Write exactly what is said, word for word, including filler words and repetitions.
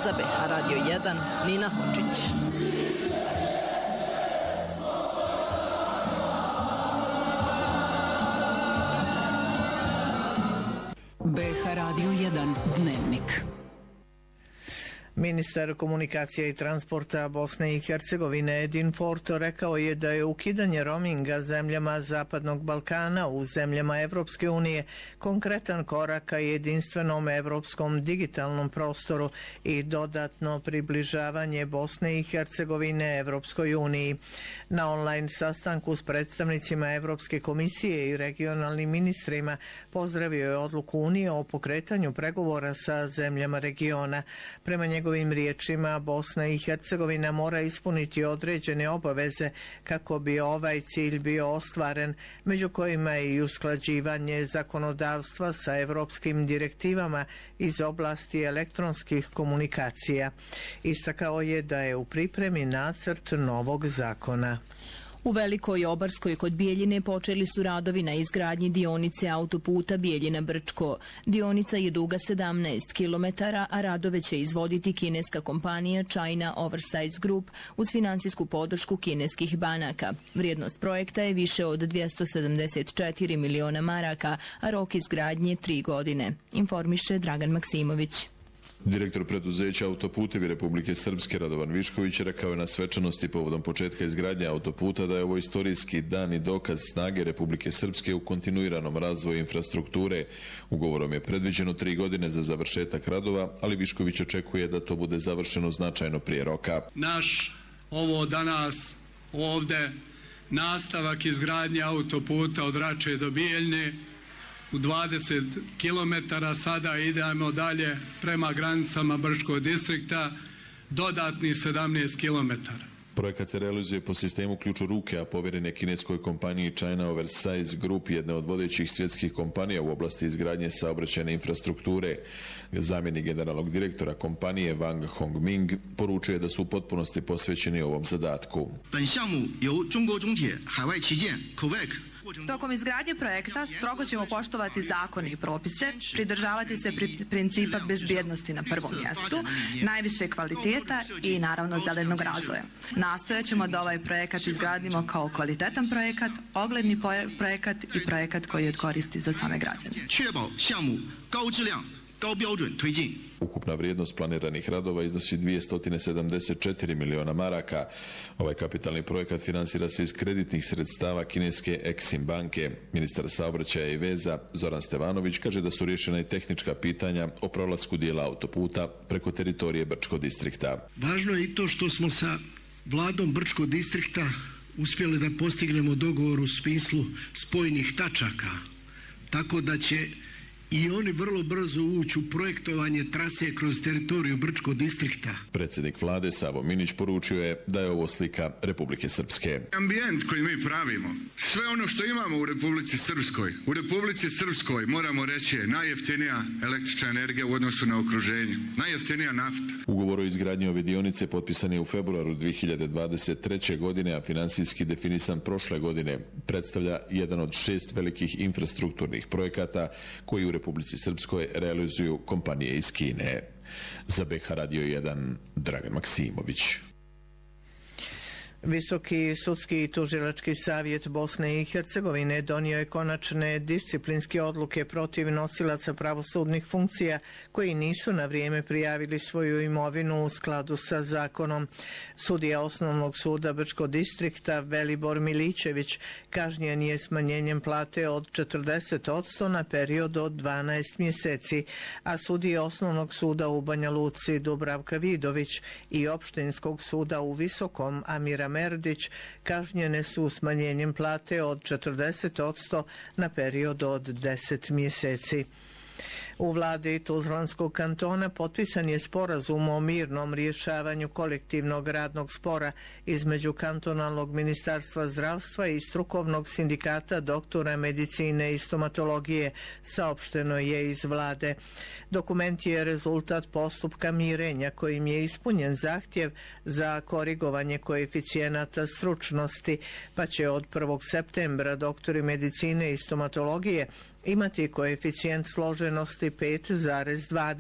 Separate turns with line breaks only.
Za B H Radio jedan, Nina Hočić.
B H Radio jedan Dnevnik.
Ministar komunikacije i transporta Bosne i Hercegovine Edin Forto rekao je da je ukidanje roaminga zemljama Zapadnog Balkana u zemljama Evropske unije konkretan korak ka jedinstvenom evropskom digitalnom prostoru i dodatno približavanje Bosne i Hercegovine Evropskoj uniji. Na online sastanku s predstavnicima Evropske komisije i regionalnim ministrima pozdravio je odluku Unije o pokretanju pregovora sa zemljama regiona. Prema njegovim Ovim riječima Bosna i Hercegovina mora ispuniti određene obaveze kako bi ovaj cilj bio ostvaren, među kojima je i usklađivanje zakonodavstva sa evropskim direktivama iz oblasti elektronskih komunikacija. Istakao je da je u pripremi nacrt novog zakona.
U Velikoj Obarskoj kod Bijeljine počeli su radovi na izgradnji dionice autoputa Bijeljina-Brčko. Dionica je duga sedamnaest kilometara, a radove će izvoditi kineska kompanija China Oversize Group uz finansijsku podršku kineskih banaka. Vrijednost projekta je više od dvjesto sedamdeset četiri miliona maraka, a rok izgradnje tri godine, informiše Dragan Maksimović.
Direktor preduzeća Autoputevi Republike Srpske Radovan Višković rekao je na svečanosti povodom početka izgradnje autoputa da je ovo istorijski dan i dokaz snage Republike Srpske u kontinuiranom razvoju infrastrukture. Ugovorom je predviđeno tri godine za završetak radova, ali Višković očekuje da to bude završeno značajno prije roka.
Naš ovo danas ovde nastavak izgradnje autoputa od Rače do Bijeljne u dvadeset kilometara, sada idemo dalje prema granicama Brčkog distrikta, dodatni sedamnaest kilometara.
Projekat se realizuje po sistemu ključ u ruke, a povjeren je kineskoj kompaniji China Oversize Group, jedne od vodećih svjetskih kompanija u oblasti izgradnje saobraćajne infrastrukture. Zamjenik generalnog direktora kompanije Wang Hongming poručuje da su u potpunosti posvećeni ovom zadatku.
Tokom izgradnje projekta strogo ćemo poštovati zakone i propise, pridržavati se pri principa bezbjednosti na prvom mjestu, najviše kvaliteta i naravno zelenog razvoja. Nastojat ćemo da ovaj projekat izgradimo kao kvalitetan projekat, ogledni projekat i projekat koji je od koristi za same građane.
Ukupna vrijednost planiranih radova iznosi dvjesto sedamdeset četiri miliona maraka. Ovaj kapitalni projekat finansira se iz kreditnih sredstava kineske Exim banke. Ministar saobraćaja i veza Zoran Stevanović kaže da su riješena i tehnička pitanja o prolasku dijela autoputa preko teritorije Brčkog distrikta.
Važno je i to što smo sa vladom Brčkog distrikta uspjeli da postignemo dogovor u smislu spojnih tačaka, tako da će i oni vrlo brzo ući u projektovanje trase kroz teritoriju Brčkog distrikta.
Predsjednik vlade Savo Minić poručio je da je ovo slika Republike Srpske.
Ambijent koji mi pravimo, sve ono što imamo u Republici Srpskoj, u Republici Srpskoj moramo reći je najjeftinija električna energija u odnosu na okruženje, najjeftinija nafta.
Ugovor o izgradnji ove dionice potpisan je u februaru dvije hiljade dvadeset treće. godine, a financijski definisan prošle godine. Predstavlja jedan od šest velikih infrastrukturnih projekata koji u Republici Srpskoj realizuju kompanije iz Kine. Za B H Radio jedan, Dragan Maksimović.
Visoki sudski i tužilački savjet Bosne i Hercegovine donio je konačne disciplinske odluke protiv nosilaca pravosudnih funkcija koji nisu na vrijeme prijavili svoju imovinu u skladu sa zakonom. Sudija Osnovnog suda Brčkog distrikta Velibor Milićević kažnjen je smanjenjem plate od četrdeset posto na period od dvanaest mjeseci, a sudija Osnovnog suda u Banja Luci Dubravka Vidović i Opštinskog suda u Visokom Amira Merdić kažnjene su smanjenjem plate od četrdeset posto na period od deset mjeseci. U vladi Tuzlanskog kantona potpisan je sporazum o mirnom rješavanju kolektivnog radnog spora između kantonalnog ministarstva zdravstva i strukovnog sindikata doktora medicine i stomatologije, saopšteno je iz vlade. Dokument je rezultat postupka mirenja kojim je ispunjen zahtjev za korigovanje koeficijenata stručnosti, pa će od prvog septembra doktori medicine i stomatologije imati koeficijent složenosti pet zarez dvadeset.